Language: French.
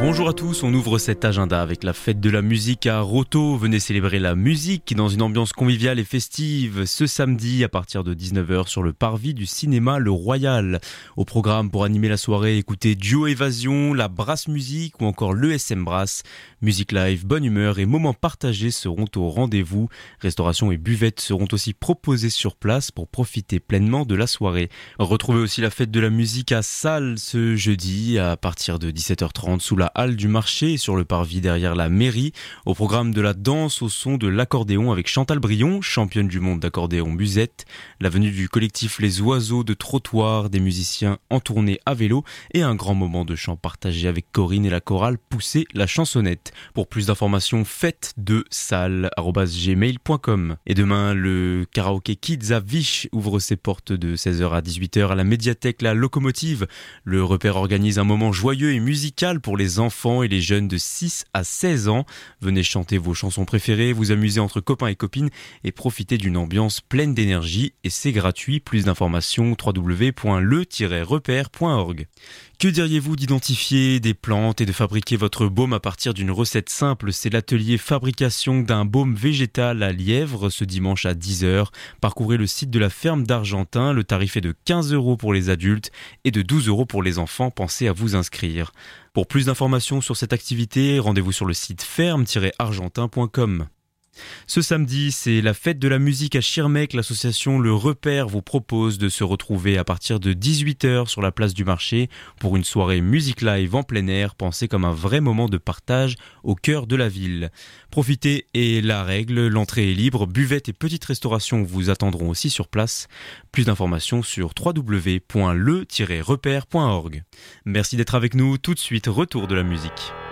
Bonjour à tous, on ouvre cet agenda avec la fête de la musique à Roto. Venez célébrer la musique dans une ambiance conviviale et festive ce samedi à partir de 19h sur le parvis du cinéma Le Royal. Au programme pour animer la soirée, écoutez Duo Évasion, la Brass Musique ou encore l'ESM Brass. Musique live, bonne humeur et moments partagés seront au rendez-vous. Restauration et buvettes seront aussi proposées sur place pour profiter pleinement de la soirée. Retrouvez aussi la fête de la musique à Salles ce jeudi à partir de 17h30 sous la halle du marché et sur le parvis derrière la mairie. Au programme de la danse au son de l'accordéon avec Chantal Brion, championne du monde d'accordéon musette, la venue du collectif Les Oiseaux de Trottoir, des musiciens en tournée à vélo et un grand moment de chant partagé avec Corinne et la chorale Pousser la chansonnette. Pour plus d'informations, fête2salle@gmail.com. Et demain, le karaoké Kids à Vich ouvre ses portes de 16h à 18h à la médiathèque La Locomotive. Le repère organise un moment joyeux et musical pour les enfants et les jeunes de 6 à 16 ans. Venez chanter vos chansons préférées, vous amuser entre copains et copines et profiter d'une ambiance pleine d'énergie. Et c'est gratuit. Plus d'informations www.le-repère.org. Que diriez-vous d'identifier des plantes et de fabriquer votre baume à partir d'une recette simple? C'est l'atelier fabrication d'un baume végétal à Lièvre ce dimanche à 10h. Parcourez le site de la ferme d'Argentin. Le tarif est de 15 € pour les adultes et de 12 € pour les enfants. Pensez à vous inscrire. Pour plus d'informations sur cette activité, rendez-vous sur le site ferme-argentin.com. Ce samedi, c'est la fête de la musique à Schirmeck. L'association Le Repère vous propose de se retrouver à partir de 18h sur la place du marché pour une soirée musique live en plein air, pensée comme un vrai moment de partage au cœur de la ville. Profitez et la règle, l'entrée est libre, buvette et petite restauration vous attendront aussi sur place. Plus d'informations sur www.le-repère.org. Merci d'être avec nous, tout de suite retour de la musique.